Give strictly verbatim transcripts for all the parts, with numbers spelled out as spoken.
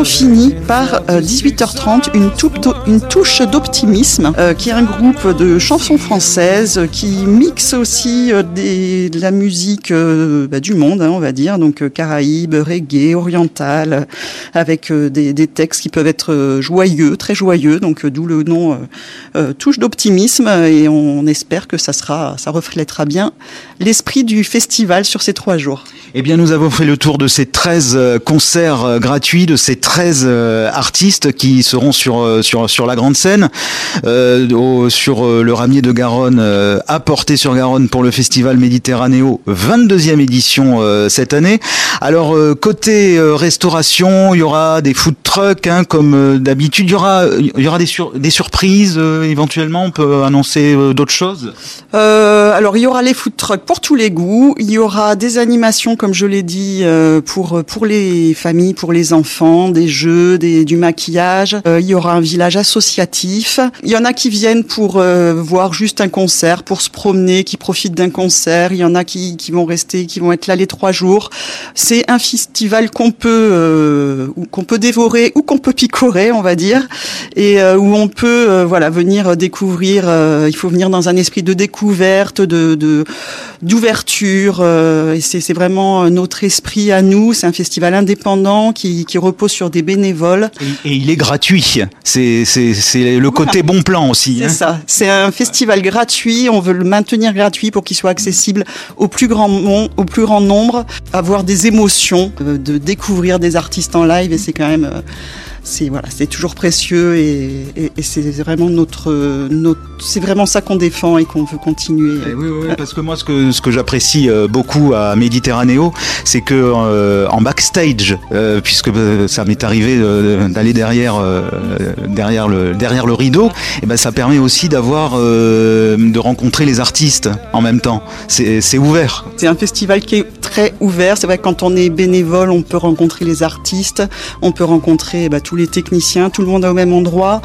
on finit par euh, dix-huit heures trente une, une touche d'optimisme, euh, qui est un groupe de chansons françaises euh, qui mixe aussi euh, des, de la musique euh, bah, du monde, hein, on va dire, donc euh, Caraïbes, reggae, oriental, avec euh, des, des textes qui peuvent être euh, joyeux, très joyeux, donc euh, d'où le nom euh, euh, touche d'optimisme, et on espère que ça sera, ça reflètera bien l'esprit du festival sur ces trois jours. Eh bien, nous avons fait le tour de ces treize concerts gratuits, de ces treize artistes qui seront sur sur sur la grande scène, euh, au, sur le Ramier de Garonne, euh, à Portée-sur-Garonne pour le festival Méditerranéo, vingt-deuxième édition euh, cette année. Alors euh, côté euh, restauration, il y aura des food trucks, hein, comme euh, d'habitude. Il y aura il y aura des sur, des surprises euh, éventuellement. On peut annoncer euh, d'autres choses. Euh, alors il y aura les food trucks pour tous les goûts. Il y aura des animations, comme je l'ai dit, euh, pour pour les familles, pour les enfants, des jeux, des, du maquillage. Euh, il y aura un village associatif. Il y en a qui viennent pour euh, voir juste un concert, pour se promener, qui profitent d'un concert. Il y en a qui qui vont rester, qui vont être là les trois jours. C'est un festival qu'on peut euh, qu'on peut dévorer ou qu'on peut picorer, on va dire, et euh, où on peut euh, voilà venir découvrir. Euh, il faut venir dans un esprit de découverte, de, de d'ouverture. Euh, et c'est, c'est vraiment notre esprit à nous. C'est un festival indépendant qui, qui repose sur des bénévoles. Et, et il est gratuit. C'est, c'est, c'est le côté voilà. Bon plan aussi. C'est hein. ça. C'est un festival gratuit. On veut le maintenir gratuit pour qu'il soit accessible au plus grand, mon, au plus grand nombre. Avoir des émotions, euh, de découvrir des artistes en live. Et c'est quand même... Euh, c'est voilà, c'est toujours précieux et, et, et c'est vraiment notre, notre, c'est vraiment ça qu'on défend et qu'on veut continuer. Et oui, oui, parce que moi, ce que ce que j'apprécie beaucoup à Méditerranéo, c'est que euh, en backstage, euh, puisque ça m'est arrivé euh, d'aller derrière euh, derrière le derrière le rideau, et ben ça permet aussi d'avoir euh, de rencontrer les artistes en même temps. C'est c'est ouvert. C'est un festival qui est très ouvert. C'est vrai que quand on est bénévole, on peut rencontrer les artistes, on peut rencontrer bah, tous les techniciens, tout le monde est au même endroit.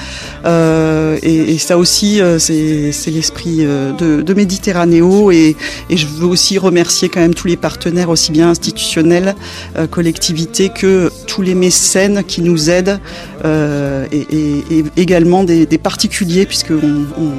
Euh, et, et ça aussi, euh, c'est, c'est l'esprit euh, de, de Méditerranéo. Et, et je veux aussi remercier quand même tous les partenaires, aussi bien institutionnels, euh, collectivités, que tous les mécènes qui nous aident, euh, et, et, et également des, des particuliers, puisque on, on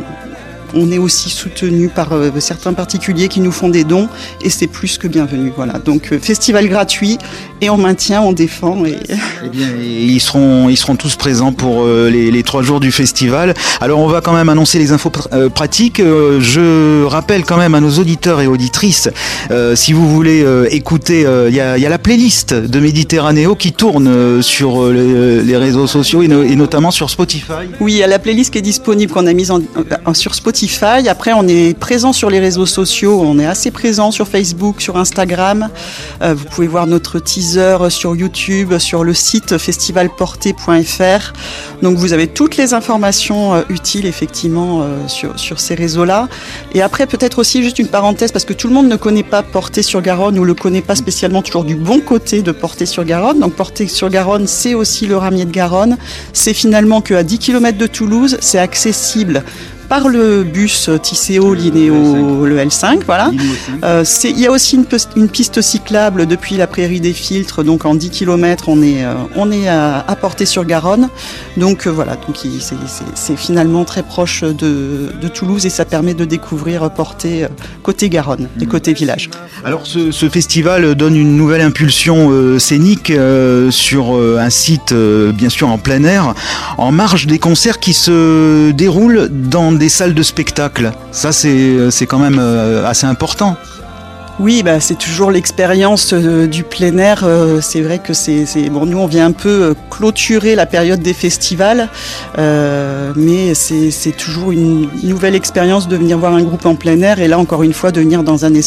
On est aussi soutenu par euh, certains particuliers qui nous font des dons et c'est plus que bienvenu. Voilà. Donc euh, festival gratuit et on maintient, on défend. Et... Eh bien, ils seront, ils seront tous présents pour euh, les, les trois jours du festival. Alors on va quand même annoncer les infos pr- euh, pratiques. Euh, je rappelle quand même à nos auditeurs et auditrices, euh, si vous voulez euh, écouter, il euh, y, a, y a la playlist de Méditerranéo qui tourne euh, sur euh, les, les réseaux sociaux et, no- et notamment sur Spotify. Oui, il y a la playlist qui est disponible, qu'on a mise en, en, sur Spotify. Après, on est présent sur les réseaux sociaux, on est assez présent sur Facebook, sur Instagram. Euh, vous pouvez voir notre teaser sur YouTube, sur le site festival porté point f r. Donc, vous avez toutes les informations euh, utiles, effectivement, euh, sur, sur ces réseaux-là. Et après, peut-être aussi juste une parenthèse, parce que tout le monde ne connaît pas Portée-sur-Garonne ou le connaît pas spécialement toujours du bon côté de Portée-sur-Garonne. Donc, Portée-sur-Garonne, c'est aussi le Ramier de Garonne. C'est finalement qu'à dix kilomètres de Toulouse, c'est accessible par le bus Tisséo, Linéo, le L cinq, voilà. Euh, c'est, il y a aussi une, une piste cyclable depuis la Prairie des Filtres, donc en dix kilomètres, on est, euh, on est à, à Portée-sur-Garonne. Donc euh, voilà, donc il, c'est, c'est, c'est finalement très proche de, de Toulouse et ça permet de découvrir Portée euh, côté Garonne et côté village. Alors ce, ce festival donne une nouvelle impulsion euh, scénique euh, sur euh, un site euh, bien sûr en plein air, en marge des concerts qui se déroulent dans des salles de spectacle. Ça, c'est, c'est quand même euh, assez important. Oui, bah, c'est toujours l'expérience euh, du plein air. Euh, c'est vrai que c'est, c'est bon. Nous, on vient un peu euh, clôturer la période des festivals, euh, mais c'est, c'est toujours une nouvelle expérience de venir voir un groupe en plein air. Et là, encore une fois, de venir dans un espace